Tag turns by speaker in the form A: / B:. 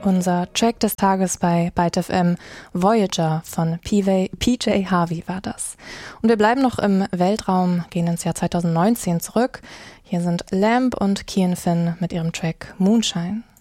A: Unser Track des Tages bei Byte FM, Voyager von PJ Harvey war das. Und wir bleiben noch im Weltraum, gehen ins Jahr 2019 zurück. Hier sind Lamb und Kian Finn mit ihrem Track Moonshine.